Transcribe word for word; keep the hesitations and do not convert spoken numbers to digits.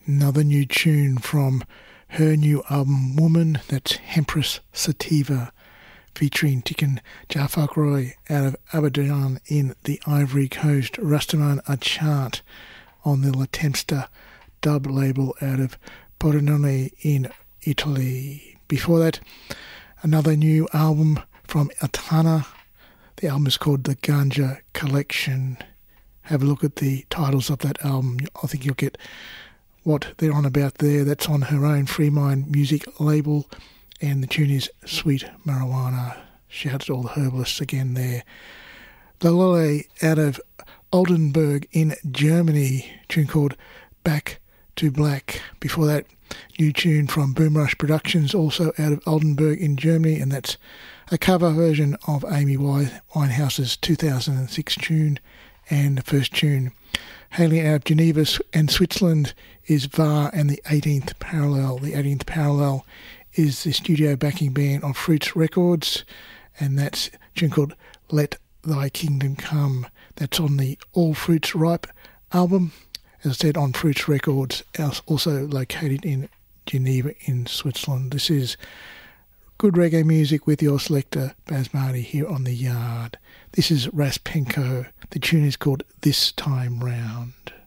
Another new tune from her new album Woman, that's Hempress Sativa, featuring Tiken Jah-Fakoly out of Abidjan in the Ivory Coast, Rastaman Achant on the La Tempesta dub label out of Pordenone in Italy. Before that, another new album from Etana. The album is called The Ganja Collection. Have a look at the titles of that album. I think you'll get what they're on about there. That's on her own Free Mind music label, and the tune is Sweet Marijuana. Shout out to all the herbalists again there. Lalole out of Oldenburg in Germany, a tune called Back to Black. Before that, new tune from Boomrush Productions, also out of Oldenburg in Germany, and that's a cover version of Amy Winehouse's two thousand six tune. And the first tune, hailing out of Geneva and Switzerland, is Var and the eighteenth Parallel. The eighteenth Parallel is the studio backing band of Fruits Records, and that's a tune called Let Thy Kingdom Come. That's on the All Fruits Ripe album, as I said, on Fruits Records, also located in Geneva in Switzerland. This is good reggae music with your selector Baz Marty here on The Yard. This is Raspenko. The tune is called This Time Round.